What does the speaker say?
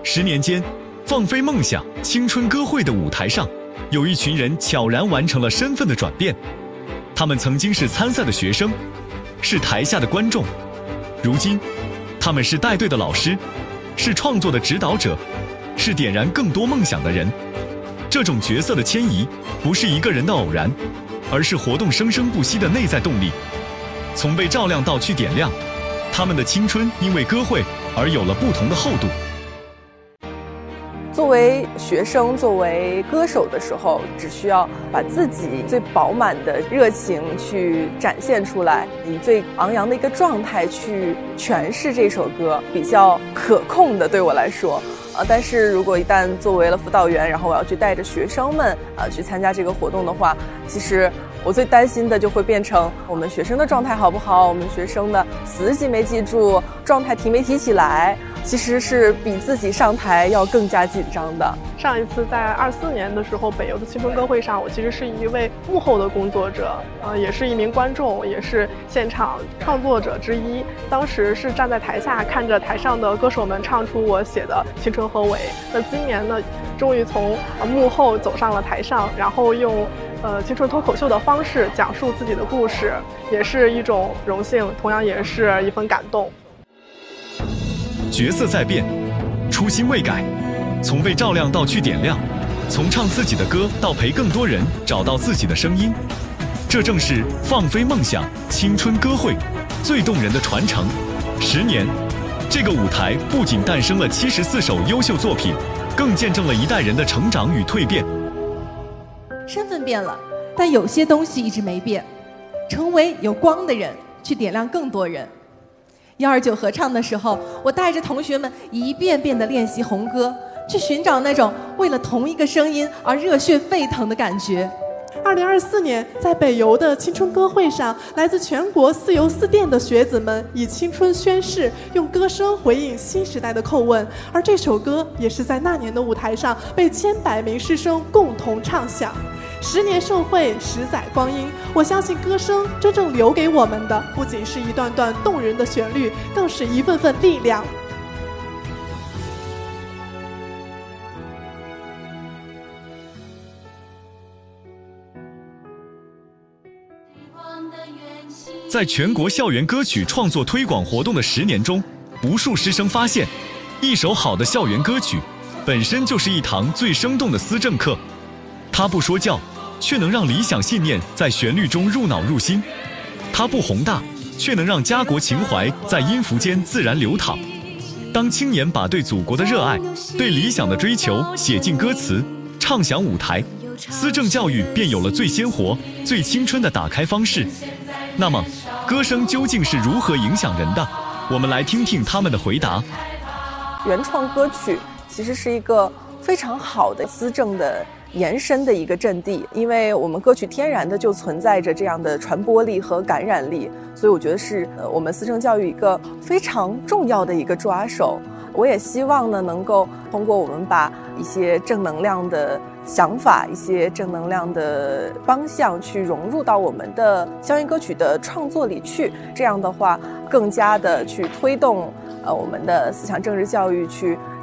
10年间，放飞梦想青春歌会的舞台上，有一群人悄然完成了身份的转变。他们曾经是参赛的学生，是台下的观众，如今他们是带队的老师，是创作的指导者，是点燃更多梦想的人。这种角色的迁移不是一个人的偶然，而是活动生生不息的内在动力。从被照亮到去点亮，他们的青春因为歌会而有了不同的厚度。 作为学生，作为歌手的时候，只需要把自己最饱满的热情去展现出来，以最昂扬的一个状态去诠释这首歌，比较可控的对我来说。但是如果一旦作为了辅导员，然后我要去带着学生们去参加这个活动的话，其实我最担心的就会变成我们学生的状态好不好，我们学生的词记没记住，状态提没提起来，其实是比自己上台要更加紧张的。 上一次在24年的时候，北邮的青春歌会上，我其实是一位幕后的工作者，也是一名观众，也是现场创作者之一。当时是站在台下，看着台上的歌手们唱出我写的《青春和伟》。那今年呢，终于从幕后走上了台上，然后用青春脱口秀的方式讲述自己的故事，也是一种荣幸，同样也是一份感动。 角色在变，初心未改，从被照亮到去点亮，从唱自己的歌到陪更多人找到自己的声音，这正是放飞梦想青春歌会最动人的传承。10年，这个舞台不仅诞生了74首优秀作品，更见证了一代人的成长与蜕变。 身份变了，但有些东西一直没变，成为有光的人，去点亮更多人。129合唱的时候，我带着同学们一遍遍地练习红歌，去寻找那种为了同一个声音而热血沸腾的感觉。 2024年，在北邮的青春歌会上，来自全国4邮4电的学子们以青春宣誓，用歌声回应新时代的叩问。而这首歌也是在那年的舞台上被千百名师生共同唱响。10年受惠，10载光阴，我相信歌声真正留给我们的，不仅是一段段动人的旋律，更是一份份力量。 在全国校园歌曲创作推广活动的10年中，无数师生发现，一首好的校园歌曲本身就是一堂最生动的思政课。它不说教，却能让理想信念在旋律中入脑入心；它不宏大，却能让家国情怀在音符间自然流淌。当青年把对祖国的热爱、对理想的追求写进歌词，唱响舞台，思政教育便有了最鲜活、最青春的打开方式。那么，歌声究竟是如何影响人的？我们来听听他们的回答。 原创歌曲其实是一个非常好的思政的延伸的一个阵地，因为我们歌曲天然的就存在着这样的传播力和感染力，所以我觉得是我们思政教育一个非常重要的一个抓手。我也希望呢，能够通过我们把一些正能量的想法、一些正能量的方向去融入到我们的校园歌曲的创作里去，这样的话更加的去推动我们的思想政治教育，去